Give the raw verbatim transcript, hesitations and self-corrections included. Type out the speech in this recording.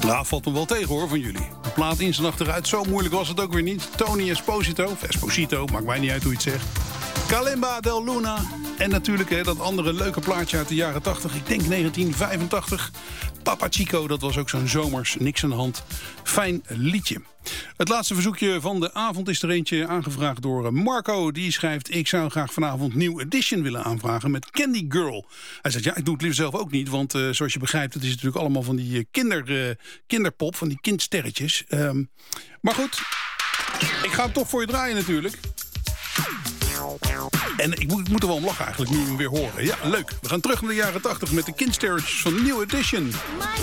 Nou, valt me wel tegen hoor van jullie. De plaat in zijn achteruit, zo moeilijk was het ook weer niet. Tony Esposito, of Esposito, maakt mij niet uit hoe je het zegt. Kalimba del Luna. En natuurlijk hè, dat andere leuke plaatje uit de jaren tachtig. Ik denk negentien vijfentachtig. Papa Chico, dat was ook zo'n zomers, niks aan de hand. Fijn liedje. Het laatste verzoekje van de avond is er eentje aangevraagd door Marco. Die schrijft, ik zou graag vanavond New Edition willen aanvragen met Candy Girl. Hij zegt, ja, ik doe het liever zelf ook niet. Want uh, zoals je begrijpt, het is natuurlijk allemaal van die uh, kinder, uh, kinderpop, van die kindsterretjes. Um, maar goed, ik ga hem toch voor je draaien natuurlijk. En ik moet, ik moet er wel om lachen eigenlijk, nu we hem weer horen. Ja, leuk. We gaan terug naar de jaren tachtig met de kindsterretjes van New Edition. My